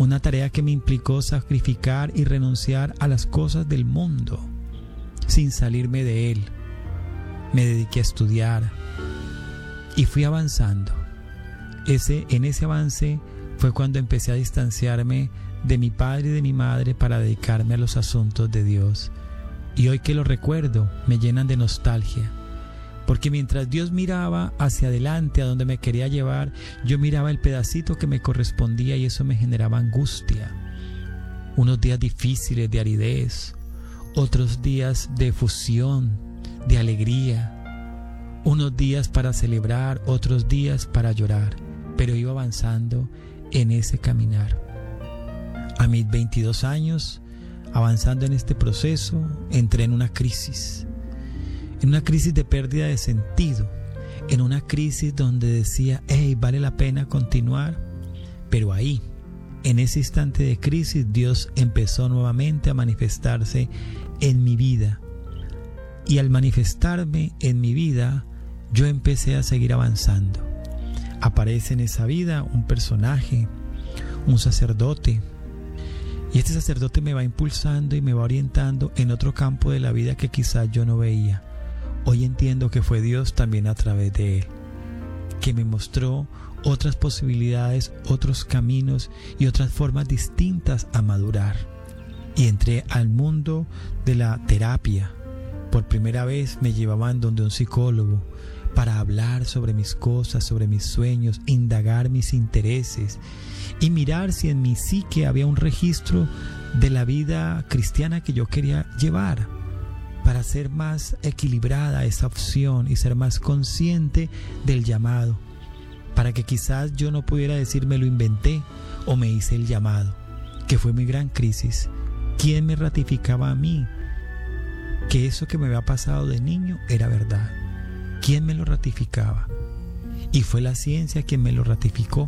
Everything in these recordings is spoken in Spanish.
Una tarea que me implicó sacrificar y renunciar a las cosas del mundo, sin salirme de él. Me dediqué a estudiar y fui avanzando. En ese avance fue cuando empecé a distanciarme de mi padre y de mi madre para dedicarme a los asuntos de Dios. Y hoy que lo recuerdo, me llenan de nostalgia. Porque mientras Dios miraba hacia adelante, a donde me quería llevar, yo miraba el pedacito que me correspondía y eso me generaba angustia. Unos días difíciles de aridez, otros días de efusión, de alegría, unos días para celebrar, otros días para llorar, pero iba avanzando en ese caminar. A mis 22 años, avanzando en este proceso, entré en una crisis de pérdida de sentido, en una crisis donde decía, hey, vale la pena continuar, pero ahí, en ese instante de crisis, Dios empezó nuevamente a manifestarse en mi vida. Y al manifestarme en mi vida, yo empecé a seguir avanzando. Aparece en esa vida un personaje, un sacerdote, y este sacerdote me va impulsando y me va orientando en otro campo de la vida que quizás yo no veía. Hoy entiendo que fue Dios también a través de él, que me mostró otras posibilidades, otros caminos y otras formas distintas a madurar. Y entré al mundo de la terapia. Por primera vez me llevaban donde un psicólogo para hablar sobre mis cosas, sobre mis sueños, indagar mis intereses y mirar si en mi psique había un registro de la vida cristiana que yo quería llevar, para ser más equilibrada esa opción y ser más consciente del llamado, para que quizás yo no pudiera decir me lo inventé o me hice el llamado, que fue mi gran crisis. ¿Quién me ratificaba a mí que eso que me había pasado de niño era verdad? ¿Quién me lo ratificaba? Y fue la ciencia quien me lo ratificó.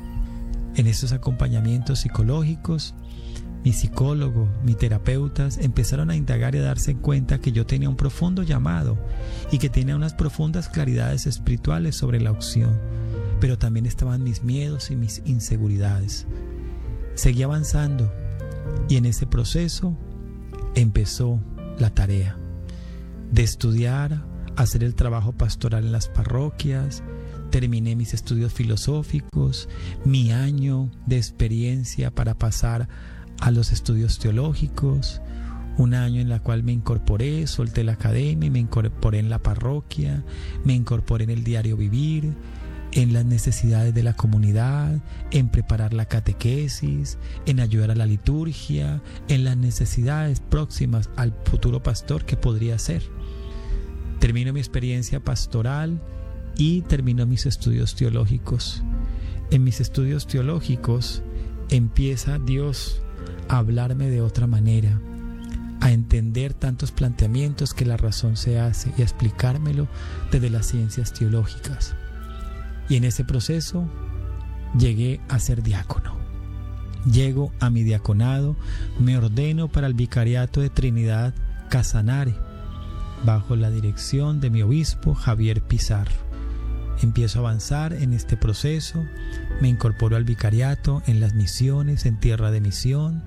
En estos acompañamientos psicológicos, mi psicólogo, mis terapeutas empezaron a indagar y a darse cuenta que yo tenía un profundo llamado y que tenía unas profundas claridades espirituales sobre la opción, pero también estaban mis miedos y mis inseguridades. Seguí avanzando y en ese proceso empezó la tarea de estudiar, hacer el trabajo pastoral en las parroquias. Terminé mis estudios filosóficos, mi año de experiencia para pasar a los estudios teológicos, un año en el cual me incorporé, solté la academia, me incorporé en la parroquia, me incorporé en el diario vivir, en las necesidades de la comunidad, en preparar la catequesis, en ayudar a la liturgia, en las necesidades próximas al futuro pastor que podría ser. Termino mi experiencia pastoral y termino mis estudios teológicos. En mis estudios teológicos empieza Dios a hablarme de otra manera, a entender tantos planteamientos que la razón se hace y a explicármelo desde las ciencias teológicas. Y en ese proceso llegué a ser diácono. Llego a mi diaconado, me ordeno para el vicariato de Trinidad Casanare, bajo la dirección de mi obispo Javier Pizarro. Empiezo a avanzar en este proceso, me incorporo al vicariato en las misiones, en tierra de misión,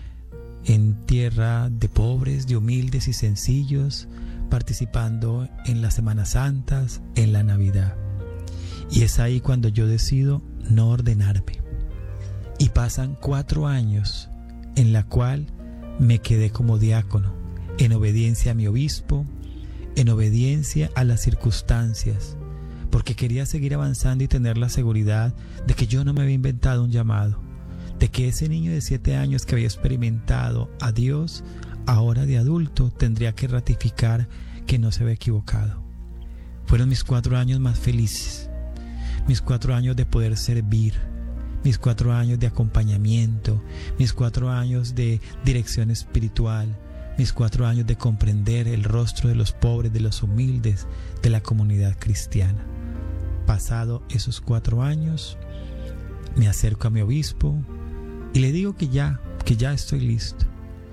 en tierra de pobres, de humildes y sencillos, participando en las Semanas Santas, en la Navidad. Y es ahí cuando yo decido no ordenarme. Y pasan 4 años en la cual me quedé como diácono, en obediencia a mi obispo, en obediencia a las circunstancias, porque quería seguir avanzando y tener la seguridad de que yo no me había inventado un llamado, de que ese niño de 7 años que había experimentado a Dios, ahora de adulto, tendría que ratificar que no se había equivocado. Fueron mis 4 años más felices, mis 4 años de poder servir, mis 4 años de acompañamiento, mis 4 años de dirección espiritual, mis 4 años de comprender el rostro de los pobres, de los humildes, de la comunidad cristiana. Pasado esos 4 años, me acerco a mi obispo y le digo que ya estoy listo.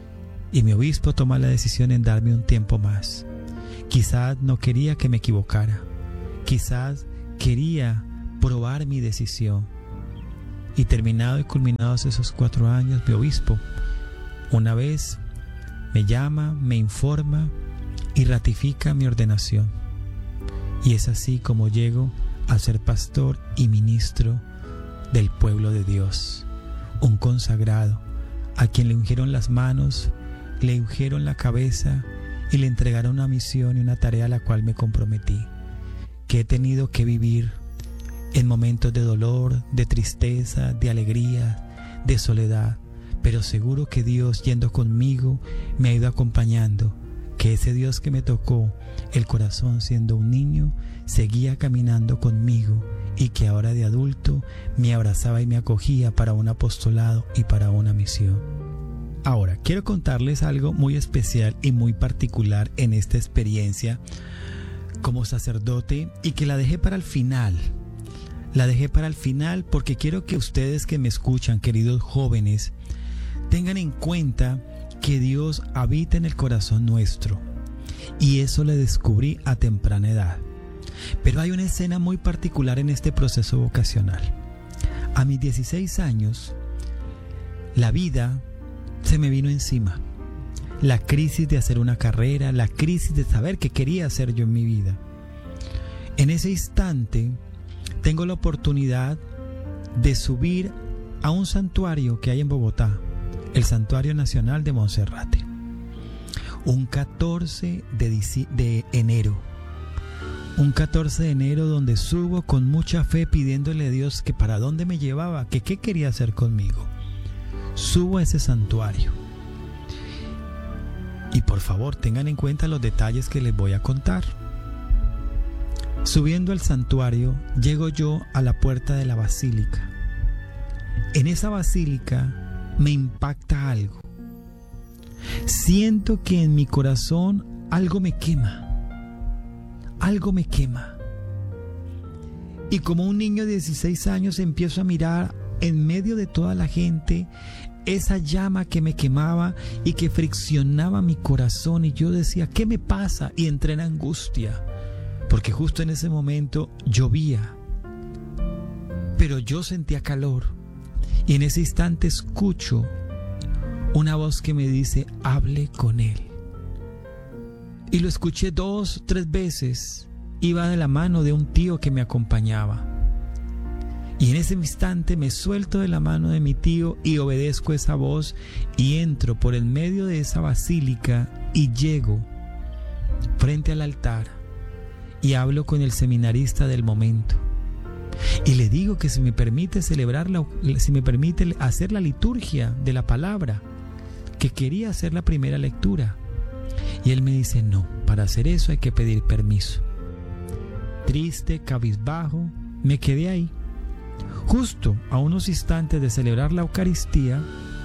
Y mi obispo toma la decisión en darme un tiempo más. Quizás no quería que me equivocara, quizás quería probar mi decisión. Y terminado y culminados esos 4 años, mi obispo una vez me llama, me informa y ratifica mi ordenación. Y es así como llego a ser pastor y ministro del pueblo de Dios, un consagrado a quien le ungieron las manos, le ungieron la cabeza y le entregaron una misión y una tarea a la cual me comprometí, que he tenido que vivir en momentos de dolor, de tristeza, de alegría, de soledad, pero seguro que Dios, yendo conmigo, me ha ido acompañando, que ese Dios que me tocó el corazón siendo un niño, seguía caminando conmigo y que ahora de adulto me abrazaba y me acogía para un apostolado y para una misión. Ahora, quiero contarles algo muy especial y muy particular en esta experiencia como sacerdote y que la dejé para el final. La dejé para el final porque quiero que ustedes que me escuchan, queridos jóvenes, tengan en cuenta que Dios habita en el corazón nuestro. Y eso lo descubrí a temprana edad. Pero hay una escena muy particular en este proceso vocacional. A mis 16 años, la vida se me vino encima. La crisis de hacer una carrera, la crisis de saber qué quería hacer yo en mi vida. En ese instante, tengo la oportunidad de subir a un santuario que hay en Bogotá, el Santuario Nacional de Monserrate. Un 14 de enero. Un 14 de enero donde subo con mucha fe pidiéndole a Dios que para dónde me llevaba, que qué quería hacer conmigo. Subo a ese santuario. Y por favor tengan en cuenta los detalles que les voy a contar. Subiendo al santuario, llego yo a la puerta de la basílica. En esa basílica me impacta algo. Siento que en mi corazón algo me quema. Algo me quema. Y como un niño de 16 años empiezo a mirar en medio de toda la gente esa llama que me quemaba y que friccionaba mi corazón. Y yo decía, ¿qué me pasa? Y entré en angustia. Porque justo en ese momento llovía. Pero yo sentía calor. Y en ese instante escucho una voz que me dice, hable con él. Y lo escuché 2, 3 veces. Iba de la mano de un tío que me acompañaba. Y en ese instante me suelto de la mano de mi tío y obedezco esa voz y entro por el medio de esa basílica y llego frente al altar y hablo con el seminarista del momento. Y le digo que si me permite hacer la liturgia de la palabra, que quería hacer la primera lectura. Y él me dice, no, para hacer eso hay que pedir permiso. Triste, cabizbajo, me quedé ahí. Justo a unos instantes de celebrar la Eucaristía,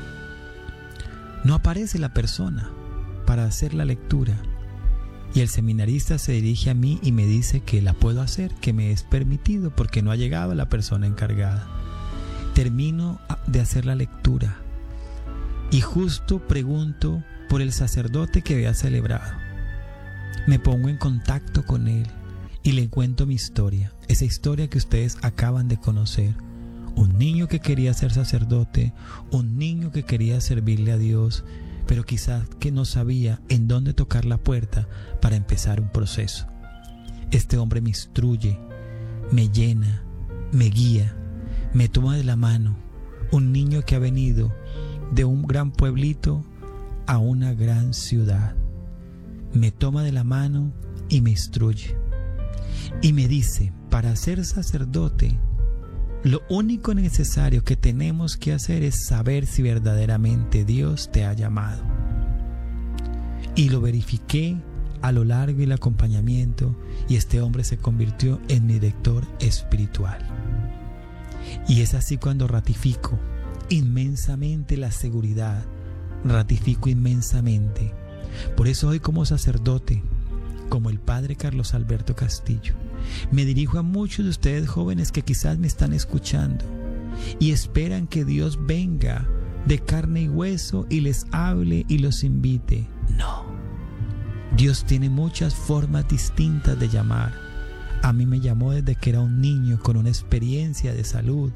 no aparece la persona para hacer la lectura. Y el seminarista se dirige a mí y me dice que la puedo hacer, que me es permitido porque no ha llegado la persona encargada. Termino de hacer la lectura y justo pregunto por el sacerdote que había celebrado. Me pongo en contacto con él y le cuento mi historia, esa historia que ustedes acaban de conocer. Un niño que quería ser sacerdote, un niño que quería servirle a Dios, pero quizás que no sabía en dónde tocar la puerta para empezar un proceso. Este hombre me instruye, me llena, me guía, me toma de la mano. Un niño que ha venido de un gran pueblito a una gran ciudad. Me toma de la mano y me instruye. Y me dice, para ser sacerdote, lo único necesario que tenemos que hacer es saber si verdaderamente Dios te ha llamado. Y lo verifiqué a lo largo del acompañamiento y este hombre se convirtió en mi director espiritual. Y es así cuando ratifico inmensamente la seguridad, ratifico inmensamente. Por eso hoy como sacerdote, como el padre Carlos Alberto Castillo, me dirijo a muchos de ustedes jóvenes que quizás me están escuchando y esperan que Dios venga de carne y hueso y les hable y los invite. No. Dios tiene muchas formas distintas de llamar. A mí me llamó desde que era un niño con una experiencia de salud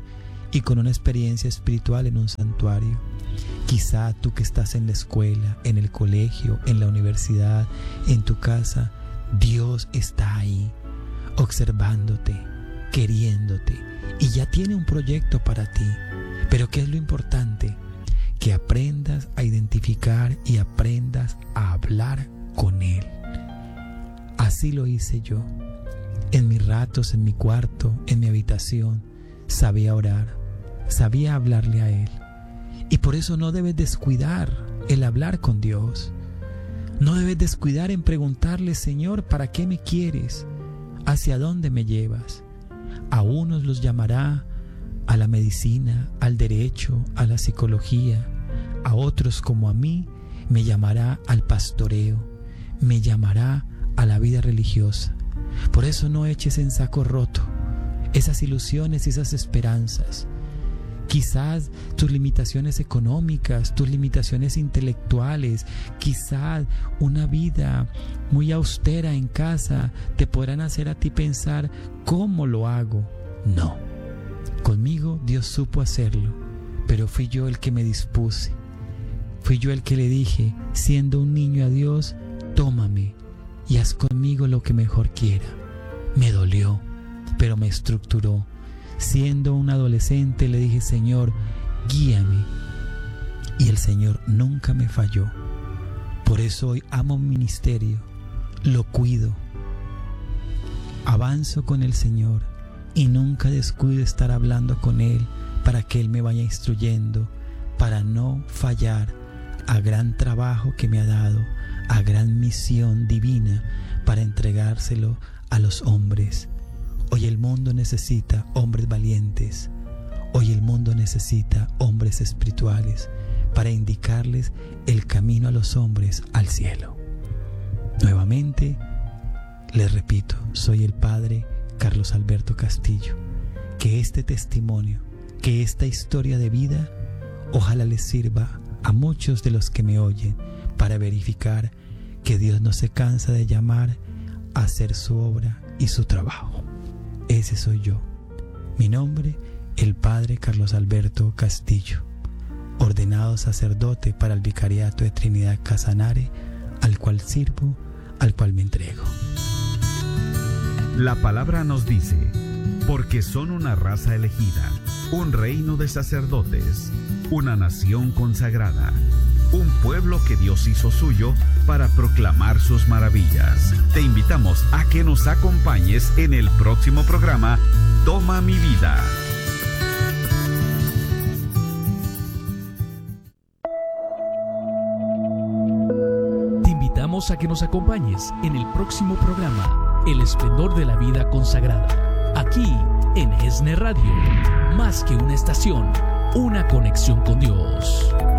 y con una experiencia espiritual en un santuario. Quizá tú que estás en la escuela, en el colegio, en la universidad, en tu casa, Dios está ahí, observándote, queriéndote, y ya tiene un proyecto para ti. Pero ¿qué es lo importante? Que aprendas a identificar y aprendas a hablar con Él. Así lo hice yo. En mis ratos, en mi cuarto, en mi habitación, sabía orar, sabía hablarle a Él. Y por eso no debes descuidar el hablar con Dios. No debes descuidar en preguntarle: Señor, ¿para qué me quieres? ¿Hacia dónde me llevas? A unos los llamará a la medicina, al derecho, a la psicología. A otros, como a mí, me llamará al pastoreo, me llamará a la vida religiosa. Por eso no eches en saco roto esas ilusiones y esas esperanzas. Quizás tus limitaciones económicas, tus limitaciones intelectuales, quizás una vida muy austera en casa te podrán hacer a ti pensar: ¿cómo lo hago? No. Conmigo Dios supo hacerlo, pero fui yo el que me dispuse. Fui yo el que le dije, siendo un niño a Dios: tómame y haz conmigo lo que mejor quiera. Me dolió, pero me estructuró. Siendo un adolescente le dije: Señor, guíame. Y el Señor nunca me falló. Por eso hoy amo mi ministerio, lo cuido, avanzo con el Señor y nunca descuido estar hablando con Él para que Él me vaya instruyendo, para no fallar a gran trabajo que me ha dado, a gran misión divina para entregárselo a los hombres. Hoy el mundo necesita hombres valientes. Hoy el mundo necesita hombres espirituales para indicarles el camino a los hombres al cielo. Nuevamente, les repito, soy el Padre Carlos Alberto Castillo. Que este testimonio, que esta historia de vida, ojalá les sirva a muchos de los que me oyen para verificar que Dios no se cansa de llamar a hacer su obra y su trabajo. Ese soy yo. Mi nombre, el Padre Carlos Alberto Castillo, ordenado sacerdote para el Vicariato de Trinidad Casanare, al cual sirvo, al cual me entrego. La palabra nos dice: porque son una raza elegida, un reino de sacerdotes, una nación consagrada, un pueblo que Dios hizo suyo para proclamar sus maravillas. Te invitamos a que nos acompañes en el próximo programa Toma mi vida. Te invitamos a que nos acompañes en el próximo programa El esplendor de la vida consagrada, aquí en ESNE Radio, más que una estación, una conexión con Dios.